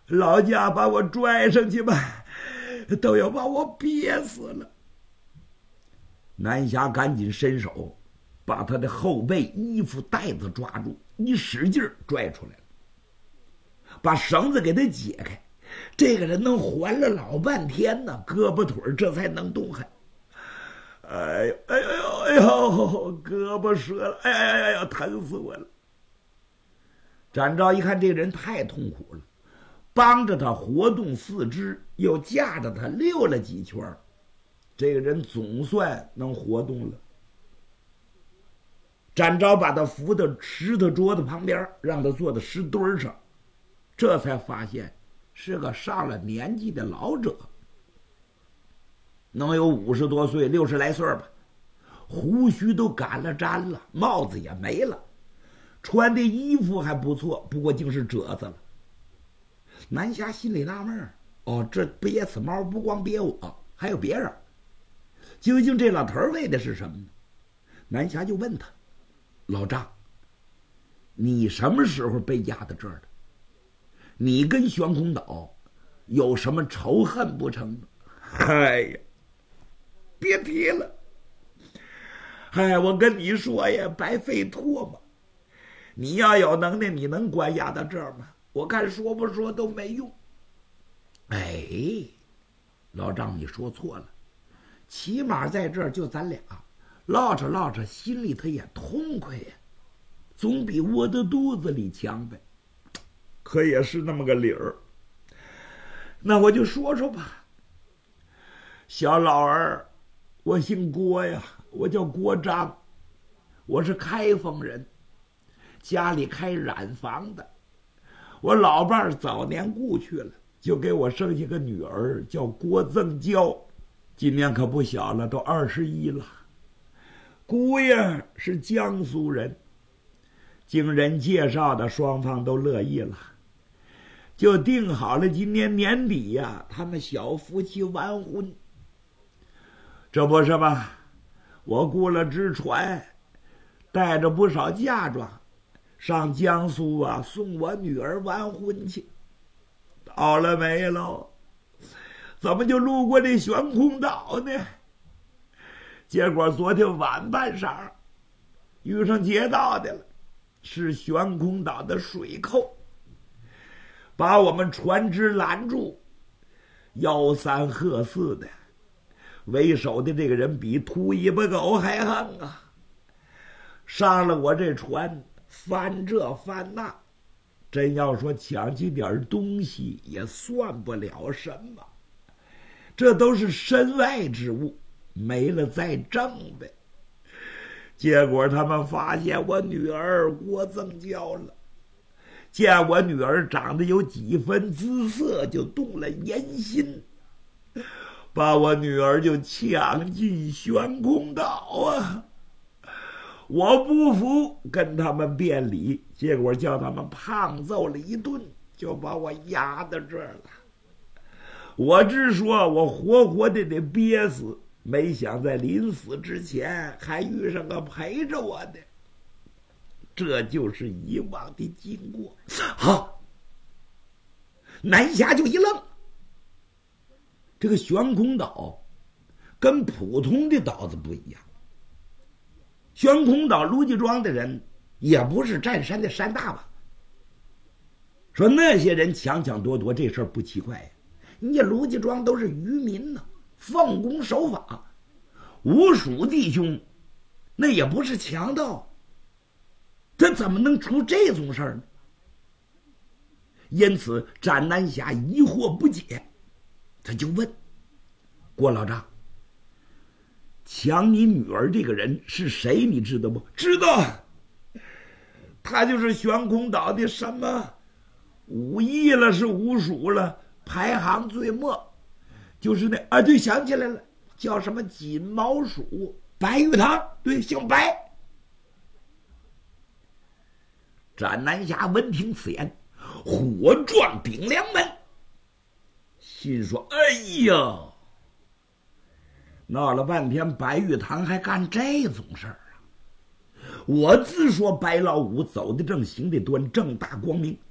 老家把我拽上去吧，都要把我憋死了。南霞赶紧伸手把他的后背衣服带子抓住，一使劲拽出来了，把绳子给他解开。这个人能缓了老半天呢，胳膊腿这才能动弹。哎呦哎呦哎呦，胳膊折了，哎呀呀呀，疼死我了！展昭一看这个人太痛苦了，帮着他活动四肢，又架着他溜了几圈，这个人总算能活动了。展昭把他扶到石头桌子旁边，让他坐在石墩上，这才发现是个上了年纪的老者，能有50多岁，60来岁吧，胡须都干了粘了，帽子也没了，穿的衣服还不错，不过竟是褶子了。南霞心里纳闷，哦，这憋死猫不光憋我，还有别人，究竟这老头为的是什么呢？南霞就问他，老丈，你什么时候被押到这儿的？你跟悬空岛有什么仇恨不成？哎呀，别提了！哎，我跟你说呀，白费唾沫。你要有能耐，你能关押到这儿吗？我看说不说都没用。哎，老丈，你说错了，起码在这儿就咱俩唠着唠着，心里头也痛快呀，总比窝在肚子里强呗。可也是那么个理儿。那我就说说吧。小老儿，我姓郭呀，我叫郭章，我是开封人，家里开染坊的。我老伴儿早年故去了，就给我生下个女儿，叫郭增娇，今年可不小了，都21了。姑爷是江苏人，经人介绍的，双方都乐意了，就定好了今年年底呀，他们小夫妻完婚。这不是吗？我雇了只船，带着不少嫁妆，上江苏啊送我女儿完婚去。到了没喽？怎么就路过这悬空岛呢？结果昨天晚半晌遇上劫道的了，是悬空岛的水寇，把我们船只拦住，吆三喝四的。为首的这个人比秃尾巴狗还横啊！上了我这船，翻这翻那，真要说抢起点东西也算不了什么，这都是身外之物，没了再挣呗。结果他们发现我女儿郭增娇了，见我女儿长得有几分姿色，就动了淫心，把我女儿就抢进悬空岛啊！我不服，跟他们辩理，结果叫他们胖揍了一顿，就把我押到这儿了。我只说我活活的得憋死，没想在临死之前还遇上个陪着我的。这就是以往的经过。好，南霞就一愣。这个悬空岛跟普通的岛子不一样，悬空岛卢家庄的人也不是占山的山大王，说那些人抢抢夺夺这事儿不奇怪呀，人家卢家庄都是渔民呢，奉公守法，吴蜀弟兄那也不是强盗，他怎么能出这种事儿呢？因此展南霞疑惑不解，他就问郭老丈，抢你女儿这个人是谁你知道不？知道，他就是悬空岛的什么武艺了，是武蜀了，排行最末，就是那啊，对，想起来了，叫什么锦毛鼠白玉堂，对，姓白。展南霞闻听此言，火撞顶梁门，心说哎呀，闹了半天白玉堂还干这种事儿啊！我自说白老五走得正，行得端，正大光明，